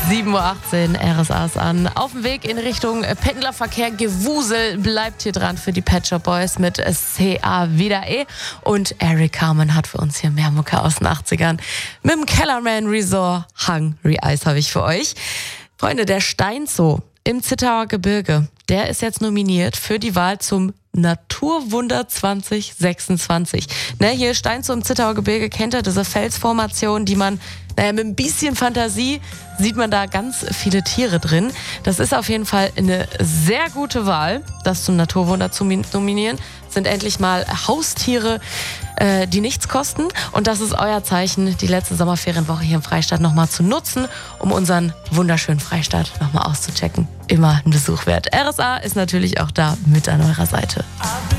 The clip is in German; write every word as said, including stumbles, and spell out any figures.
sieben Uhr achtzehn, R S A ist an. Auf dem Weg in Richtung Pendlerverkehr. Gewusel bleibt hier dran für die Pet Shop Boys mit C A wieder E. Und Eric Carmen hat für uns hier mehr Mucke aus den achtzigern. Mit dem Kellerman Resort Hungry Eyes habe ich für euch. Freunde, der Steinzoo im Zittauer Gebirge, der ist jetzt nominiert für die Wahl zum Naturwunder zwanzig sechsundzwanzig. Ne, hier Steinzoo im Zittauer Gebirge, kennt ihr diese Felsformation, die man, naja, mit ein bisschen Fantasie sieht man da ganz viele Tiere drin. Das ist auf jeden Fall eine sehr gute Wahl, das zum Naturwunder zu nominieren. Sind endlich mal Haustiere, äh, die nichts kosten. Und das ist euer Zeichen, die letzte Sommerferienwoche hier im Freistaat nochmal zu nutzen, um unseren wunderschönen Freistaat nochmal auszuchecken. Immer ein Besuch wert. R S A ist natürlich auch da mit an eurer Seite.